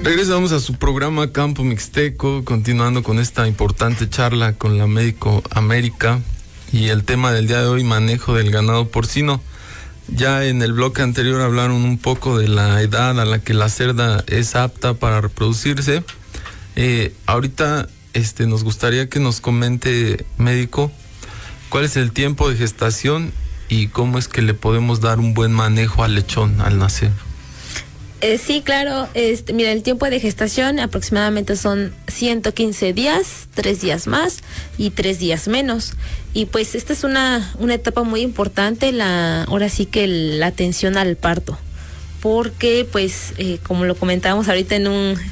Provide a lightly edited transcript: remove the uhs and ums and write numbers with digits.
Regresamos a su programa Campo Mixteco, continuando con esta importante charla con la Médico América y el tema del día de hoy, manejo del ganado porcino. Ya en el bloque anterior hablaron un poco de la edad a la que la cerda es apta para reproducirse. Ahorita nos gustaría que nos comente, médico, cuál es el tiempo de gestación y cómo es que le podemos dar un buen manejo al lechón al nacer. Sí, claro. Mira, el tiempo de gestación aproximadamente son 115 días, 3 días más y 3 días menos. Y pues esta es una etapa muy importante, ahora sí que la atención al parto. Porque pues como lo comentábamos ahorita en